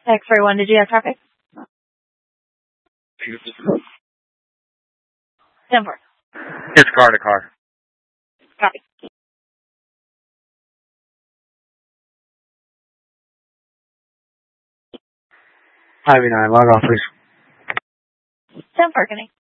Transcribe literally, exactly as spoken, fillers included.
X-ray one, did you have traffic? ten four. It's car to car. Copy. Highway nine, log off, please. ten four, connect.